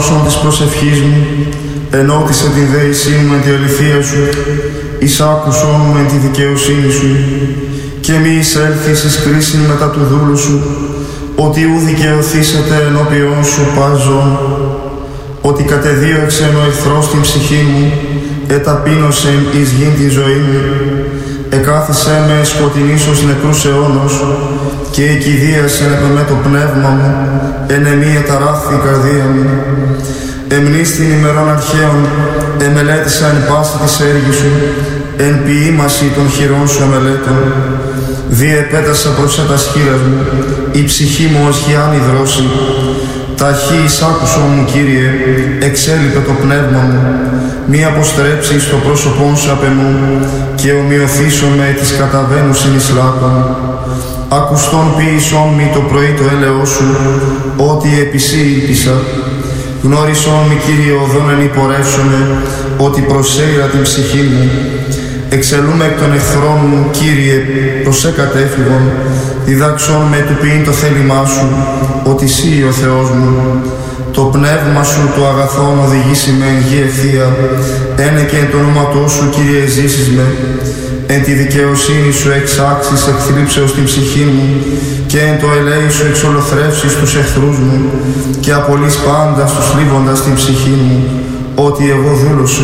άκουσον της προσευχής μου, ενώτισε την δέησή μου εν τη αληθεία σου, εισάκουσον μου εν τη δικαιοσύνη σου, και μη εισέλθεις εις κρίσιν μετά του δούλου σου, ότι ου δικαιωθήσετε ενώπιον σου πάζον, ότι κατεδίωξεν ο εχθρός την ψυχή μου, εταπείνωσεν εις γην τη ζωή μου, εκάθισέ με σκοτεινής ως νεκρούς αιώνος, και εκηδίασεν επ' εμέ το πνεύμα μου, εν εμή εταράχθη η καρδία μου. Εμνείς την ημερών αρχαίων, εμελέτησα εν πάση της έργης σου, εν ποιήμαση των χειρών σου εμελέτων. Διεπέτασα προς έτας χείρας μου, η ψυχή μου ως γιάννη δρόση. Ταχύ εισάκουσον μου, Κύριε, εξέλιπε το πνεύμα μου, μη αποστρέψεις το πρόσωπόν σου απ' εμού, και ομοιωθήσω με της καταβαίνουσιν εις λάκων. Ακουστόν ποιησόν μη το πρωί το έλεος σου, ότι επί σύ ήλπισα. Γνώρισόν μη, Κύριε, οδόν εν υπορεύσομαι, ότι προσέειρα την ψυχή μου. Εξελούμε εκ των εχθρών μου, Κύριε, προς εκατέφυγον, διδάξον με του ποιήν το θέλημά σου, ότι Συ ο Θεός μου. Το πνεύμα σου το αγαθόν οδηγήσει με εν γη ευθεία, ένε και εν το όνοματό σου, Κύριε, ζήσεις με. Εν τη δικαιοσύνη σου εξάξεις εκθλίψεως την ψυχή μου, και εν το ελέη σου εξολοθρεύσεις τους εχθρούς μου, και απολύς πάντα στους λίβοντας την ψυχή μου, ότι εγώ δούλος σου